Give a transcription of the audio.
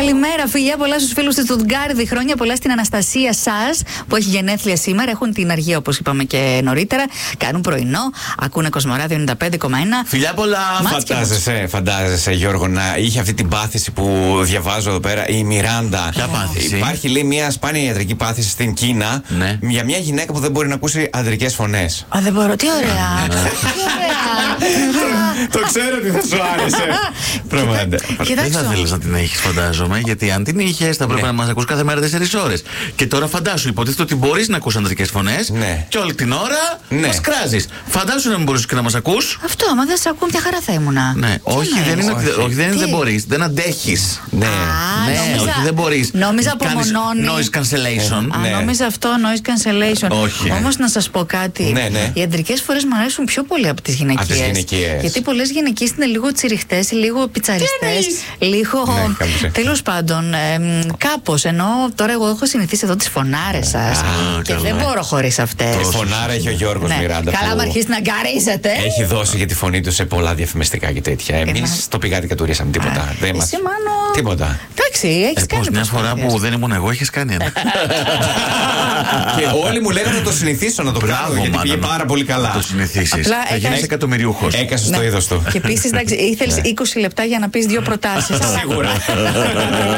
Καλημέρα, φιλιά πολλά στους φίλους της Στουτγκάρδη. Χρόνια πολλά στην Αναστασία σας που έχει γενέθλια σήμερα. Έχουν την αργία, όπως είπαμε και νωρίτερα. Κάνουν πρωινό, ακούνε Κοσμοράδιο 95,1. Φιλιά πολλά. Φαντάζεσαι, Γιώργο, να είχε αυτή την πάθηση που διαβάζω εδώ πέρα η Μιράντα. Ποια πάθηση? Υπάρχει, λέει, μια σπάνια ιατρική πάθηση στην Κίνα, ναι, για μια γυναίκα που δεν μπορεί να ακούσει ανδρικές φωνές. Α, δεν μπορώ. Τι ωραία. Το ξέρω ότι θα σου άρεσε. Πραγματικά. Δεν θα θέλεις να την έχεις, φαντάζομαι, γιατί αν την είχες θα πρέπει να μας ακούς κάθε μέρα 4 ώρες. Και τώρα φαντάσου, υποτίθεται ότι μπορείς να ακούς ανδρικές φωνές, και όλη την ώρα μας κράζεις. Φαντάσου να μην μπορείς και να μας ακούς. Αυτό, άμα δεν σε ακούω, μια χαρά θα ήμουνα. Ναι, όχι, δεν είναι ότι δεν μπορείς, δεν αντέχεις. Ναι, όχι, δεν μπορείς. Νόμιζα απομονώνει. Noise cancellation. Νόμιζα αυτό, noise cancellation. Όχι. Όμως να σας πω κάτι. Οι αντρικές φορές μου αρέσουν πιο πολύ από τις γυναικείες. Γιατί πολλές γυναικείες είναι λίγο τσιριχτές, λίγο πιτσαριστές, λίγο. Τέλος πάντων, κάπως. Ενώ τώρα εγώ έχω συνηθίσει εδώ τις φωνάρες σας και δεν μπορώ χωρίς αυτές. Και φωνάρα έχει ο Γιώργος Μιράντα. Καλά, μου αρχίσει να αγκαρίζετε. Έχει δώσει για τη φωνή του σε πολλά διαφημιστικά και τέτοια. Εμείς το πηγάτι κατουρίσαμε τίποτα. Δεν μας. Τίποτα. Εντάξει, έχεις κάνει. Μια φορά που δεν ήμουν εγώ, έχεις κάνει ένα. Και όλοι μου λέγανε να το συνηθίσω να το κάνω. Γιατί πήγε πάρα πολύ καλά. Το συνηθίσεις. Θα γίνεις εκατομμυριούχος. Έκασες το είδος του. Και επίσης, ήθελες 20 λεπτά για να πεις 2 προτάσεις. Σίγουρα.